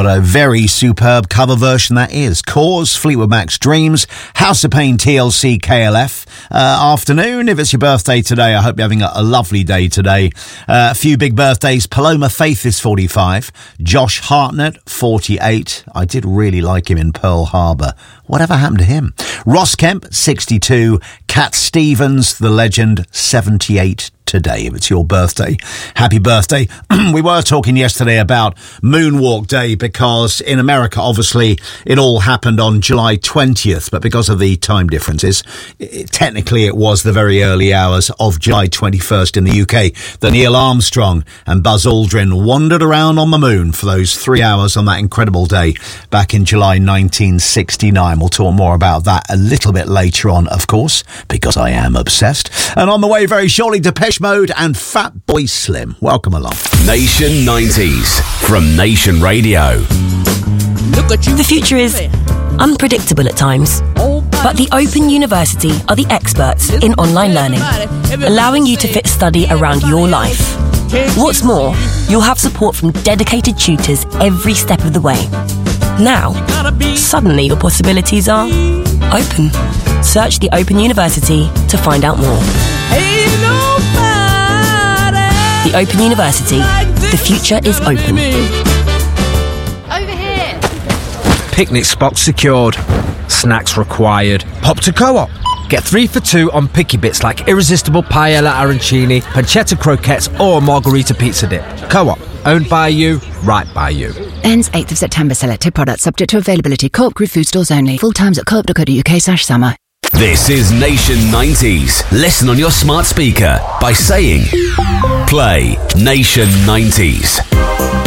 What a very superb cover version that is. Cause, Fleetwood Mac's Dreams, House of Pain, TLC, KLF. Afternoon, if it's your birthday today, I hope you're having a lovely day today. A few big birthdays. Paloma Faith is 45. Josh Hartnett, 48. I did really like him in Pearl Harbor. Whatever happened to him? Ross Kemp, 62. Cat Stevens, the legend, 78 today. If it's your birthday, happy birthday. We were talking yesterday about Moonwalk Day because in America, obviously, it all happened on July 20th, but because of the time differences, technically it was the very early hours of July 21st in the UK that Neil Armstrong and Buzz Aldrin wandered around on the moon for those 3 hours on that incredible day back in July 1969. We'll talk more about that a little bit later on, of course, because I am obsessed. And on the way very shortly, Depeche Mode and Fatboy Slim. Welcome along. Nation 90s from Nation Radio. The future is unpredictable at times, but the Open University are the experts in online learning, allowing you to fit study around your life. What's more, you'll have support from dedicated tutors every step of the way. Now, suddenly your possibilities are open. Search the Open University to find out more. The Open University. The future is open. Over here. Picnic spot secured. Snacks required. Pop to Co-op. Get 3 for 2 on picky bits like irresistible paella arancini, pancetta croquettes or margarita pizza dip. Co-op. Owned by you, right by you. Ends 8th of September. Selected products subject to availability. Co-op Group food stores only. Full times at co-op.co.uk/summer. This is Nation 90s. Listen on your smart speaker by saying, play Nation 90s.